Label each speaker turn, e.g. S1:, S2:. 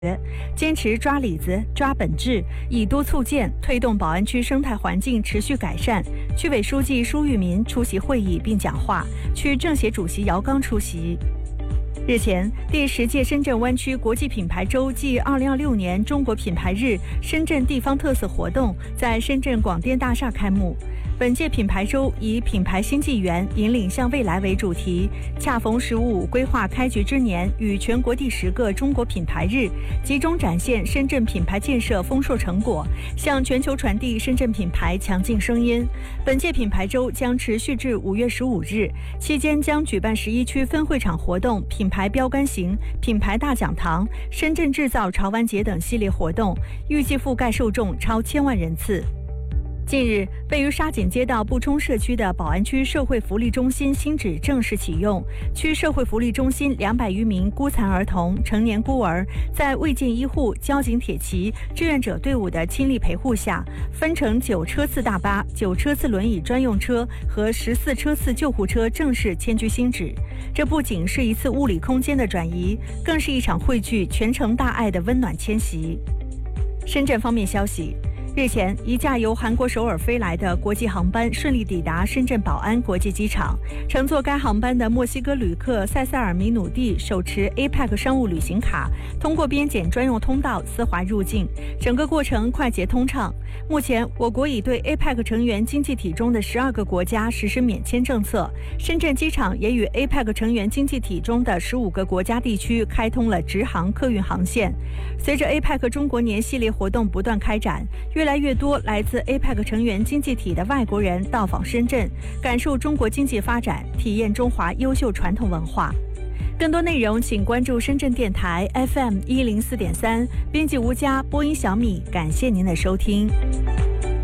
S1: 坚持抓里子、抓本质，以多促建，推动宝安区生态环境持续改善。区委书记舒玉民出席会议并讲话，区政协主席姚刚出席。日前，第10届深圳湾区国际品牌周暨2026年中国品牌日深圳地方特色活动在深圳广电大厦开幕。本届品牌周以品牌新纪元引领向未来为主题，恰逢“十五五”规划开局之年与全国第10个中国品牌日，集中展现深圳品牌建设丰硕成果，向全球传递深圳品牌强劲声音。本届品牌周将持续至5月15日，期间将举办11区分会场活动、品牌标杆行、品牌大讲堂、深圳制造潮玩节等系列活动，预计覆盖受众超1000万人次。近日，位于沙井街道步冲社区的宝安区社会福利中心新址正式启用。区社会福利中心200余名孤残儿童、成年孤儿，在卫健医护、交警铁骑、志愿者队伍的倾力陪护下，分成9车次大巴、9车次轮椅专用车和14车次救护车正式迁居新址。这不仅是一次物理空间的转移，更是一场汇聚全城大爱的温暖迁徙。深圳方面消息，日前，一架由韩国首尔飞来的国际航班顺利抵达深圳宝安国际机场。乘坐该航班的墨西哥旅客塞塞尔米努蒂手持 APEC 商务旅行卡，通过边检专用通道丝滑入境，整个过程快捷通畅。目前，我国已对 APEC 成员经济体中的12个国家实施免签政策，深圳机场也与 APEC 成员经济体中的15个国家地区开通了直航客运航线。随着 APEC 中国年系列活动不断开展，越来越多来自 APEC 成员经济体的外国人到访深圳，感受中国经济发展，体验中华优秀传统文化。更多内容请关注深圳电台 FM104.3，编辑吴佳，播音小米，感谢您的收听。